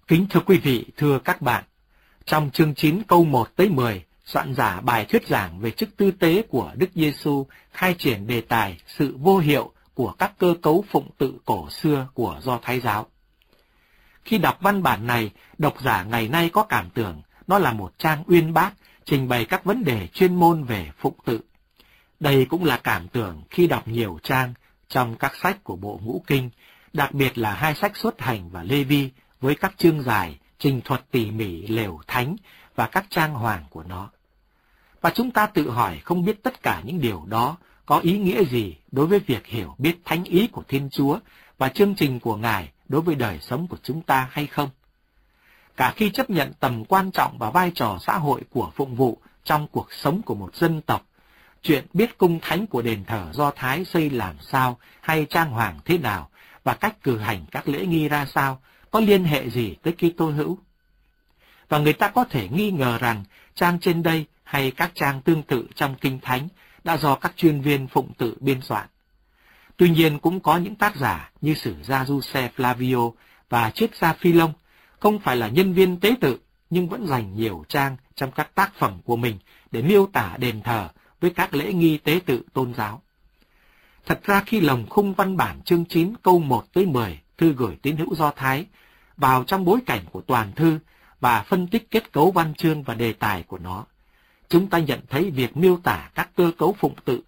Kính thưa quý vị, thưa các bạn, trong chương 9 câu 1 tới 10, soạn giả bài thuyết giảng về chức tư tế của Đức Giêsu khai triển đề tài sự vô hiệu của các cơ cấu phụng tự cổ xưa của Do Thái giáo. Khi đọc văn bản này, độc giả ngày nay có cảm tưởng nó là một trang uyên bác trình bày các vấn đề chuyên môn về phụng tự. Đây cũng là cảm tưởng khi đọc nhiều trang trong các sách của Bộ Ngũ Kinh, đặc biệt là hai sách Xuất Hành và Lê Vi với các chương dài, trình thuật tỉ mỉ lều thánh và các trang hoàng của nó. Và chúng ta tự hỏi không biết tất cả những điều đó có ý nghĩa gì đối với việc hiểu biết thánh ý của Thiên Chúa và chương trình của Ngài đối với đời sống của chúng ta hay không? Cả khi chấp nhận tầm quan trọng và vai trò xã hội của phụng vụ trong cuộc sống của một dân tộc, chuyện biết cung thánh của đền thờ Do Thái xây làm sao hay trang hoàng thế nào và cách cử hành các lễ nghi ra sao có liên hệ gì tới Kitô hữu? Và người ta có thể nghi ngờ rằng trang trên đây hay các trang tương tự trong Kinh Thánh đã do các chuyên viên phụng tự biên soạn. Tuy nhiên cũng có những tác giả như sử gia Giuse Flavio và triết gia Philông không phải là nhân viên tế tự nhưng vẫn dành nhiều trang trong các tác phẩm của mình để miêu tả đền thờ với các lễ nghi tế tự tôn giáo. Thật ra khi lồng khung văn bản chương 9 câu 1 tới 10 thư gửi tín hữu Do Thái vào trong bối cảnh của toàn thư và phân tích kết cấu văn chương và đề tài của nó, chúng ta nhận thấy việc miêu tả các cơ cấu phụng tự